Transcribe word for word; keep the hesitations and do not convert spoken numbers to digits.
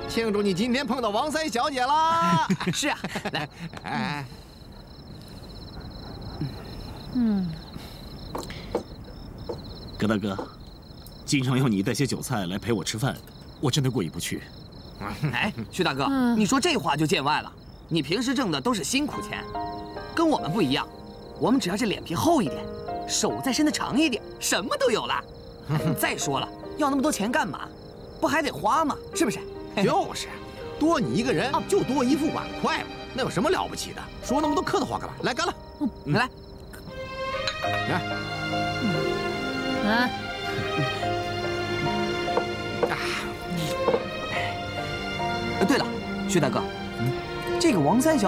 庆祝你今天碰到王三小姐啦！ 是啊，来， 哎， 嗯， 葛大哥，经常要你带些酒菜来陪我吃饭，我真的过意不去。 哎，徐大哥， 嗯你说这话就见外了。你平时挣的都是辛苦钱，跟我们不一样，我们只要这脸皮厚一点，手再伸得长一点，什么都有了。再说了，要那么多钱干嘛？不还得花吗？是不是？ 就是，多你一个人就多一副碗筷嘛，那有什么了不起的？说那么多客套话干嘛？来，干了！ 来， 来， 啊， 呃，对了，徐大哥，这个王三小